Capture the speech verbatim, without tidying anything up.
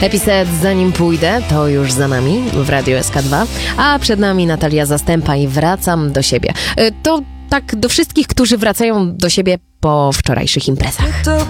Episet Zanim pójdę to już za nami w Radiu S K dwa, a przed nami Natalia Zastępa i Wracam do siebie. To tak do wszystkich, którzy wracają do siebie po wczorajszych imprezach. To